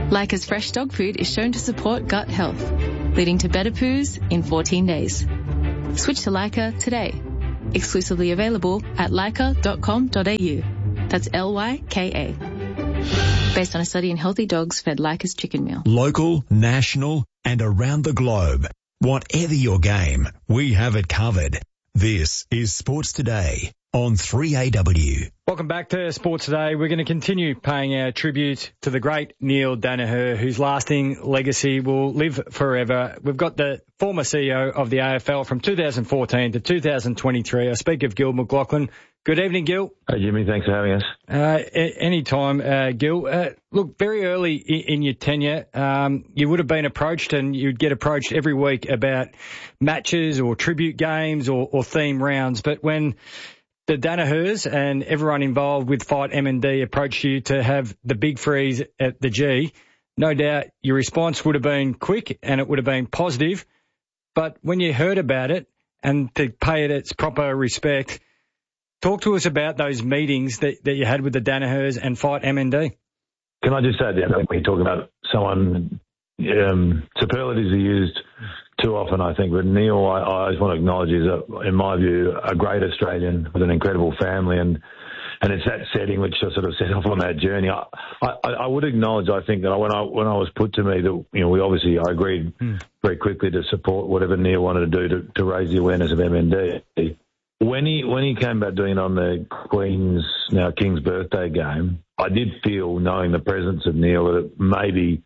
Leica's fresh dog food is shown to support gut health, leading to better poos in 14 days. Switch to Leica today. Exclusively available at leica.com.au. That's Lyka. Based on a study in healthy dogs fed Leica's chicken meal. Local, national, and around the globe. Whatever your game, we have it covered. This is Sports Today on 3AW. Welcome back to Sports Today. We're going to continue paying our tribute to the great Neil Daniher, whose lasting legacy will live forever. We've got the former CEO of the AFL from 2014 to 2023. I speak of Gil McLachlan. Good evening, Gil. Hey, Jimmy. Thanks for having us. Anytime, Gil. Look, very early in your tenure, you would have been approached and you'd get approached every week about matches or tribute games or theme rounds. But when the Danihers and everyone involved with Fight MND approached you to have the big freeze at the G, no doubt your response would have been quick and it would have been positive. But when you heard about it and to pay it its proper respect, talk to us about those meetings that you had with the Danihers and Fight MND. Can I just say that when you talk about someone, superlatives are used too often, I think. But Neil, I just want to acknowledge, is, in my view, a great Australian with an incredible family. And it's that setting which I sort of set off on that journey. I would acknowledge, I think, that when I was put to me that, I agreed very quickly to support whatever Neil wanted to do to raise the awareness of MND. When he came back doing it on the King's birthday game, I did feel, knowing the presence of Neil, that it maybe,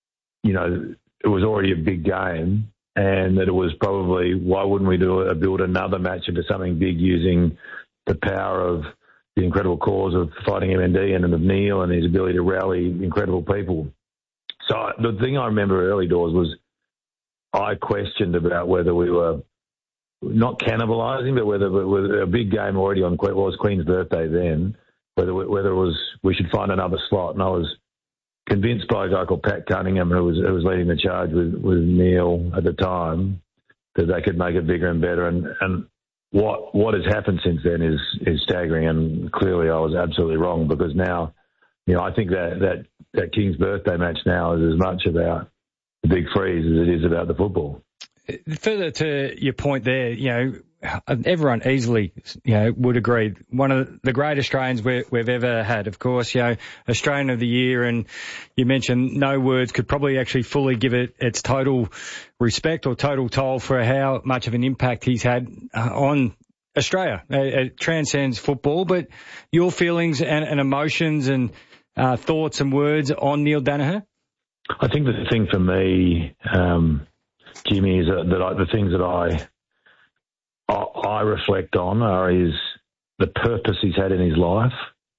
it was already a big game and that it was probably, why wouldn't we build another match into something big using the power of the incredible cause of fighting MND and of Neil and his ability to rally incredible people. So the thing I remember early doors was I questioned about whether we were not cannibalising, but whether a big game already on was Queen's birthday then, whether it was we should find another slot. And I was convinced by a guy called Pat Cunningham, who was leading the charge with Neil at the time, that they could make it bigger and better. And what has happened since then is staggering. And clearly I was absolutely wrong, because now, I think that King's birthday match now is as much about the big freeze as it is about the football. Further to your point there, everyone easily, would agree. One of the great Australians we've ever had, of course, Australian of the Year, and you mentioned no words could probably actually fully give it its total respect or total toll for how much of an impact he's had on Australia. It transcends football, but your feelings and emotions and thoughts and words on Neil Daniher? I think the thing for me, Jimmy, is that the things that I reflect on is the purpose he's had in his life,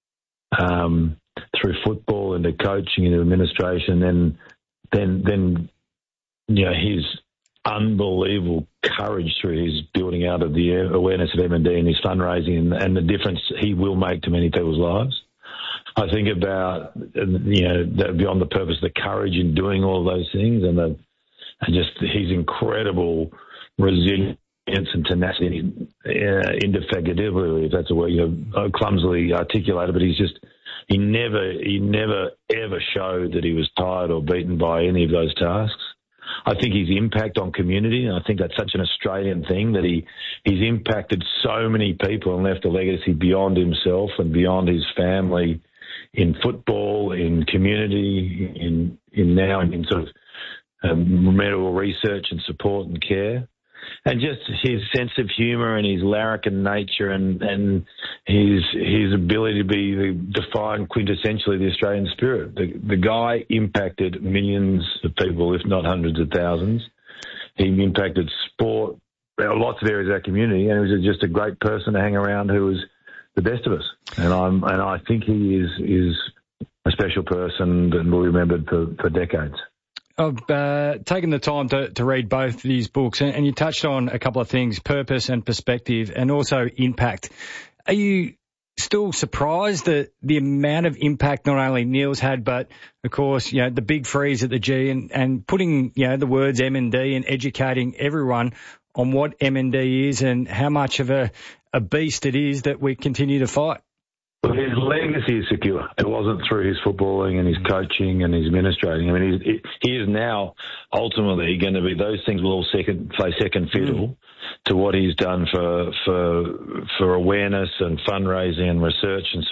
through football into coaching into administration, then his unbelievable courage through his building out of the awareness of MND and his fundraising and the difference he will make to many people's lives. I think about beyond the purpose, the courage in doing all those things and just his incredible resilience and tenacity, indefatigability, if that's a word, clumsily articulated, but he never ever showed that he was tired or beaten by any of those tasks. I think his impact on community, and I think that's such an Australian thing, that he's impacted so many people and left a legacy beyond himself and beyond his family in football, in community, in sort of medical research and support and care. And just his sense of humour and his larrikin nature and his ability to be define quintessentially the Australian spirit. The guy impacted millions of people, if not hundreds of thousands. He impacted sport, lots of areas of our community, and he was just a great person to hang around who was the best of us. And I think he is a special person and will be remembered for decades. I've taken the time to read both these books, and you touched on a couple of things, purpose and perspective, and also impact. Are you still surprised that the amount of impact not only Neil's had, but, of course, the big freeze at the G and putting, the words MND and educating everyone on what MND is and how much of a beast it is that we continue to fight? Well, his legacy is secure. It wasn't through his footballing and his coaching and his administrating. I mean, he is now ultimately going to be, those things will all play second fiddle to what he's done for awareness and fundraising and research and